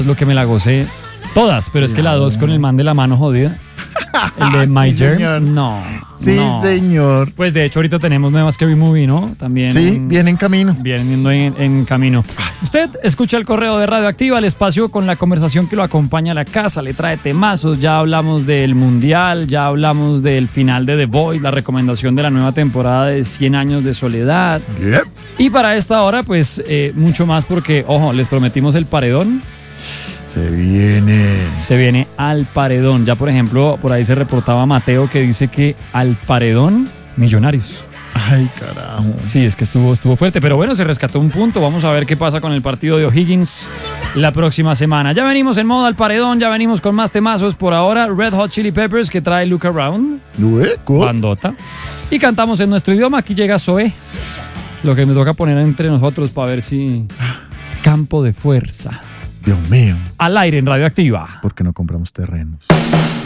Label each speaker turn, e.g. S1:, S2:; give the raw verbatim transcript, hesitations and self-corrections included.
S1: es lo que me la gocé. Todas, pero es que la dos con el man de la mano jodida. El de My
S2: Sí,
S1: Germs,
S2: señor.
S1: no.
S2: Sí,
S1: no.
S2: señor.
S1: Pues de hecho ahorita tenemos nueva Scary Movie, ¿no? También.
S2: Sí, viene en camino.
S1: Viendo en, en camino. Usted escucha el correo de Radioactiva, el espacio con la conversación que lo acompaña a la casa, le trae temazos, ya hablamos del Mundial, ya hablamos del final de The Voice, la recomendación de la nueva temporada de cien años de soledad.
S2: Yep.
S1: Y para esta hora, pues, eh, mucho más porque, ojo, les prometimos el paredón.
S2: Se viene.
S1: Se viene al paredón. Ya, por ejemplo, por ahí se reportaba Mateo que dice que al paredón Millonarios.
S2: Ay, carajo.
S1: Sí, es que estuvo, estuvo fuerte, pero bueno, se rescató un punto. Vamos a ver qué pasa con el partido de O'Higgins la próxima semana. Ya venimos en modo al paredón, ya venimos con más temazos. Por ahora, Red Hot Chili Peppers, que trae Look Around,
S2: Luego.
S1: bandota. Y cantamos en nuestro idioma. Aquí llega Zoé. Lo que me toca poner entre nosotros para ver si... Campo de fuerza.
S2: Dios mío.
S1: Al aire en Radioactiva.
S2: ¿Por qué no compramos terrenos?